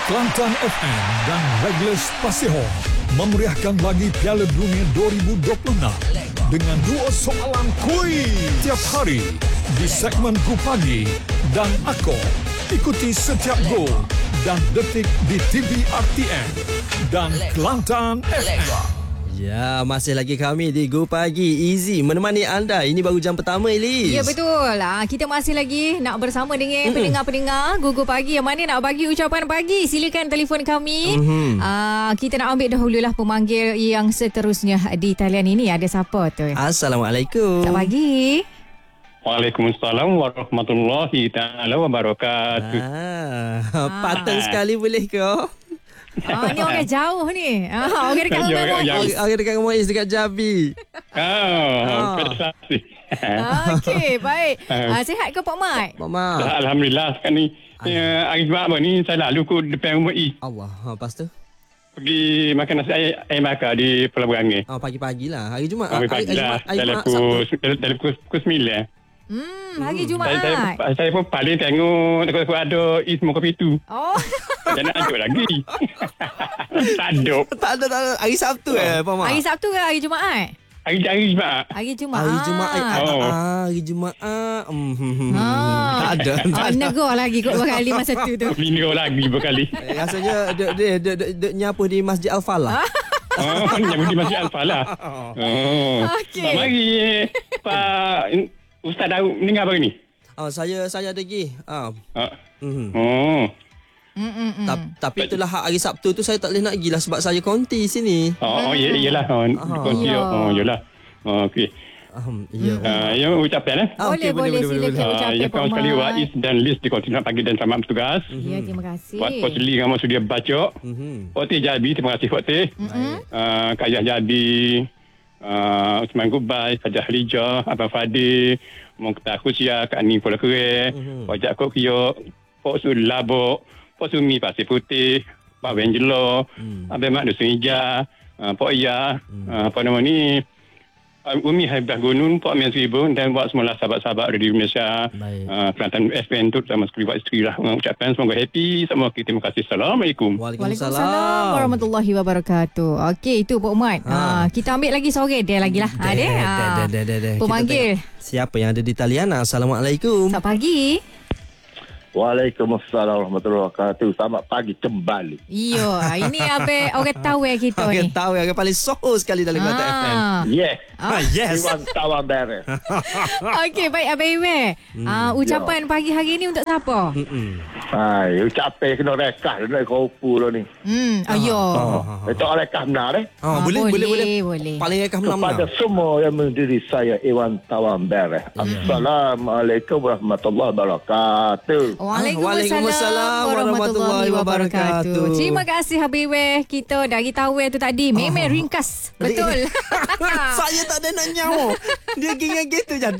Kelantan FM dan Regles Pasihon memeriahkan lagi Piala Dunia 2026 dengan 2 soalan kuis tiap hari di segmen Ku Pagi dan Ako. Ikuti setiap gol dan detik di TV RTM dan Kelantan FM. Ya, masih lagi kami di Go Pagi Easy menemani anda. Ini baru jam pertama, Elis. Ya, betul. Kita masih lagi nak bersama dengan pendengar-pendengar Go Pagi. Yang mana nak bagi ucapan pagi, silakan telefon kami. Kita nak ambil dahululah pemanggil yang seterusnya di talian ini. Ada siapa tu? Assalamualaikum. Selamat pagi. Waalaikumsalam warahmatullahi ta'ala wabarakatuh. Patut sekali boleh ke? Ni orang jauh ni. Orang dekat rumah. Orang dekat rumah Is dekat Jabi. Prestasi. Okey, baik. Sihat ke Pak Mat? Pak Mat. Alhamdulillah sekarang ni. Hari Jumaat ni saya lalu ke depan rumah I. Allah. Lepas tu? Pergi makan nasi air makan di Pulau Berangin. Pagi-pagi lah. Hari Jumaat. Pagi-pagi lah. Dalam pukul 9. Hari Jumaat. Saya pun paling tengok ada I semua kopi tu. Oh. Jangan aduk lagi. Tak aduk. Tak ada. Hari Sabtu Pak Mat? Hari Sabtu ke hari Jumaat? Hari Jumaat. Hari Jumaat. Hari Jumaat. Hari Jumaat. Tak ada. Negur lagi kot berkali masa tu. Negur lagi berkali. Rasanya dia nyapu di Masjid Al-Falah. Nyapu di Masjid Al-Falah. Okey. Mari Pak Ustaz Daud mendengar apa ni? Saya ada lagi. Tapi itulah hari Sabtu tu saya tak boleh nak pergi lah sebab saya konti sini. Iyalah. Konti. Iyalah. Okey. Ya, ucapan Boleh silakan ucapan. Ya, kawan sekali Wais dan Liz di konti pagi dan selamat bertugas. Ya, terima kasih. Buat Posli kamu sudah baca. Poti Jabi, terima kasih Poti. Kayah Jadi, Usman Gubai, Fajah Halijah, Abang Fadil, Mukhtar Khusia, Kak Ani Pulau Kere, Wajak Kokyo, Pok Sul Labok, Pok Sumi Pasir Putih, Pak Benjelo, Abang Mak Dusun Hijau, Pok Iya, apa nama ni, Umi Haidah Gunung, Pok Mian Seribu, dan buat semua sahabat-sahabat Radio Malaysia, Kelantan FM tu sama sekali buat isteri lah. Ucapkan semoga happy, semua kita terima kasih. Assalamualaikum. Waalaikumsalam warahmatullahi wabarakatuh. Okey, itu Pak Mat. Kita ambil lagi sore dia lagi lah. Pemanggil. Siapa yang ada di talian? Assalamualaikum. Selamat pagi. Waalaikumsalam warahmatullahi wabarakatuh. Selamat pagi kembali. Ini abe orang tahu kita ni. Orang tahu yang paling soho sekali dalam Kelantan FM. Yes. Yes. Iwan Tawan Beres. Okey, baik Abang Iwe. Ucapan pagi hari ni untuk siapa? Ucapan kena rekah nak kopu lah ni. Ayo. Itu rekah benar Boleh. Paling rekah kepada semua yang mendiri saya Iwan Tawan Beres. Assalamualaikum warahmatullahi wabarakatuh. Waalaikumsalam warahmatullahi wabarakatuh. Terima kasih Habibie. Kita dari tahu tu tadi memang ringkas. Betul. Saya tak ada nak nyawa. Dia gini gitu je.